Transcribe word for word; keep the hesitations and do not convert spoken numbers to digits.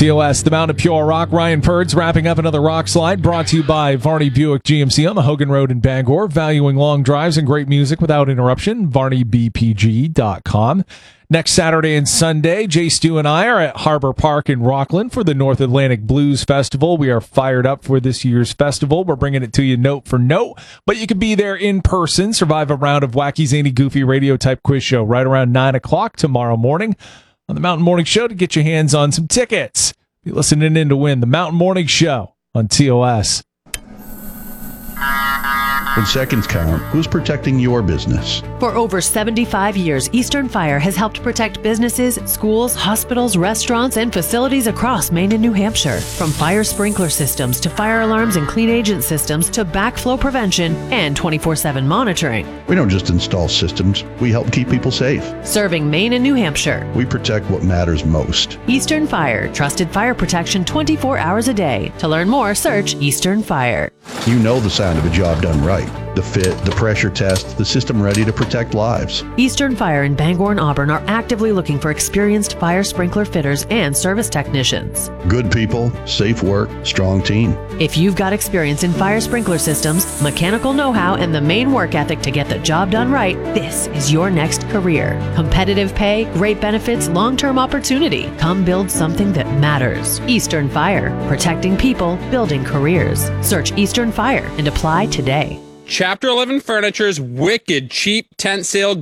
T O S, the Mountain of Pure Rock. Ryan Purds wrapping up another Rock Slide, brought to you by Varney Buick G M C on the Hogan Road in Bangor, valuing long drives and great music without interruption. Varney B P G dot com. Next Saturday and Sunday, Jay Stu and I are at Harbor Park in Rockland for the North Atlantic Blues Festival. We are fired up for this year's festival. We're bringing it to you note for note, but you can be there in person, survive a round of wacky, zany, goofy radio type quiz show right around nine o'clock tomorrow morning on the Mountain Morning Show to get your hands on some tickets. Be listening in to win the Mountain Morning Show on T O S. When seconds count, who's protecting your business? For over seventy-five years, Eastern Fire has helped protect businesses, schools, hospitals, restaurants, and facilities across Maine and New Hampshire. From fire sprinkler systems to fire alarms and clean agent systems to backflow prevention and twenty-four seven monitoring. We don't just install systems, we help keep people safe. Serving Maine and New Hampshire. We protect what matters most. Eastern Fire, trusted fire protection twenty-four hours a day. To learn more, search Eastern Fire. You know the sound of a job done right. The fit, the pressure test, the system ready to protect lives. Eastern Fire in Bangor and Auburn are actively looking for experienced fire sprinkler fitters and service technicians. Good people, safe work, strong team. If you've got experience in fire sprinkler systems, mechanical know-how, and the main work ethic to get the job done right, this is your next career. Competitive pay, great benefits, long-term opportunity. Come build something that matters. Eastern Fire, protecting people, building careers. Search Eastern Fire and apply today. Chapter eleven Furniture's wicked cheap tent sale